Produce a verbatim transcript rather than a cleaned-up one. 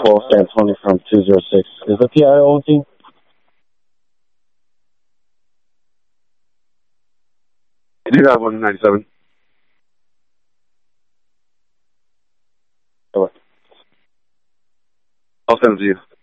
twelve, San Tony from two zero six. Is the P I O team? I do have one ninety-seven. Over. I'll send it to you.